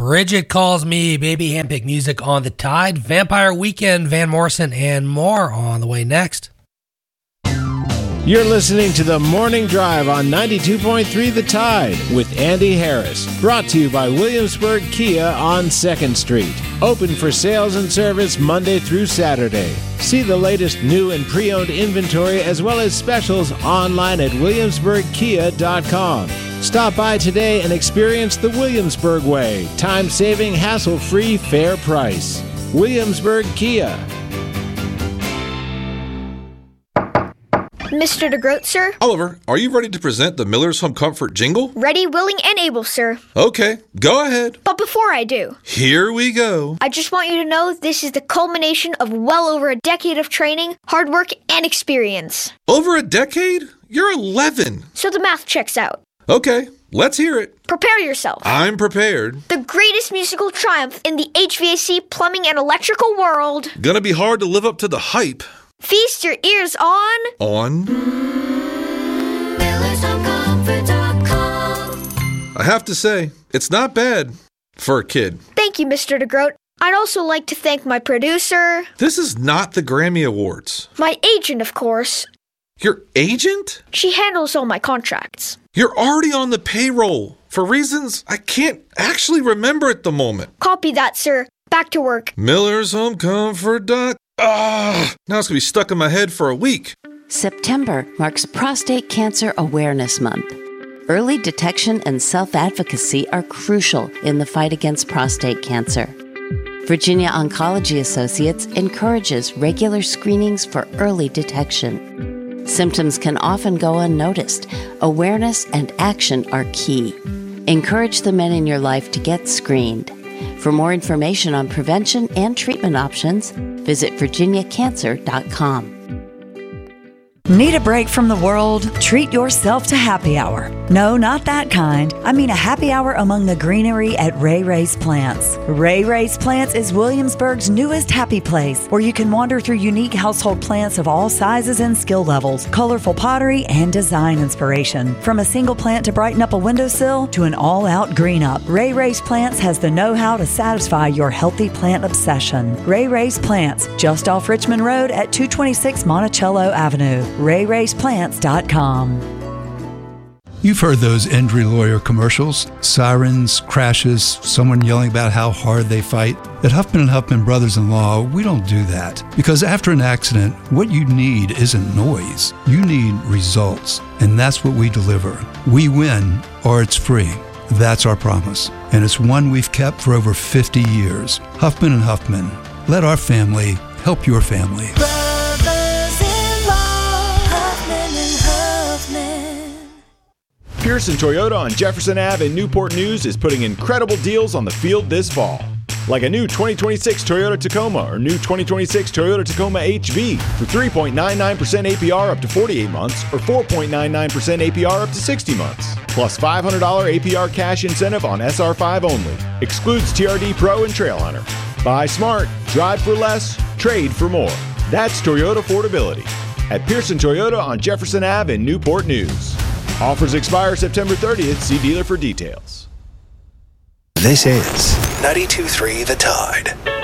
Bridget Calls Me, Baby Handpick Music on the Tide, Vampire Weekend, Van Morrison, and more on the way next. You're listening to The Morning Drive on 92.3 The Tide with Andy Harris. Brought to you by Williamsburg Kia on 2nd Street. Open for sales and service Monday through Saturday. See the latest new and pre-owned inventory as well as specials online at williamsburgkia.com. Stop by today and experience the Williamsburg way. Time-saving, hassle-free, fair price. Williamsburg Kia. Mr. DeGroat, sir? Oliver, are you ready to present the Miller's Home Comfort jingle? Ready, willing, and able, sir. Okay, go ahead. But before I do, here we go. I just want you to know this is the culmination of well over a decade of training, hard work, and experience. Over a decade? You're 11. So the math checks out. Okay, let's hear it. Prepare yourself. I'm prepared. The greatest musical triumph in the HVAC, plumbing, and electrical world. Gonna be hard to live up to the hype. Feast your ears on... MillersHomeComfort.com. I have to say, it's not bad for a kid. Thank you, Mr. DeGroat. I'd also like to thank my producer... This is not the Grammy Awards. My agent, of course. Your agent? She handles all my contracts. You're already on the payroll, for reasons I can't actually remember at the moment. Copy that, sir. Back to work. MillersHomeComfort.com. Now it's going to be stuck in my head for a week. September marks Prostate Cancer Awareness Month. Early detection and self-advocacy are crucial in the fight against prostate cancer. Virginia Oncology Associates encourages regular screenings for early detection. Symptoms can often go unnoticed. Awareness and action are key. Encourage the men in your life to get screened. For more information on prevention and treatment options, visit virginiacancer.com. Need a break from the world? Treat yourself to happy hour. No, not that kind. I mean a happy hour among the greenery at Ray Ray's Plants. Ray Ray's Plants is Williamsburg's newest happy place, where you can wander through unique household plants of all sizes and skill levels, colorful pottery, and design inspiration. From a single plant to brighten up a windowsill to an all-out green up, Ray Ray's Plants has the know-how to satisfy your healthy plant obsession. Ray Ray's Plants, just off Richmond Road at 226 Monticello Avenue. RayRay'sPlants.com. You've heard those injury lawyer commercials, sirens, crashes, someone yelling about how hard they fight. At Huffman & Huffman Brothers-in-Law, we don't do that. Because after an accident, what you need isn't noise. You need results. And that's what we deliver. We win, or it's free. That's our promise. And it's one we've kept for over 50 years. Huffman & Huffman. Let our family help your family. Pearson Toyota on Jefferson Ave in Newport News is putting incredible deals on the field this fall. Like a new 2026 Toyota Tacoma or new 2026 Toyota Tacoma HV for 3.99% APR up to 48 months or 4.99% APR up to 60 months. Plus $500 APR cash incentive on SR5 only. Excludes TRD Pro and Trailhunter. Buy smart, drive for less, trade for more. That's Toyota affordability. At Pearson Toyota on Jefferson Ave in Newport News. Offers expire September 30th. See dealer for details. This is 92.3 The Tide.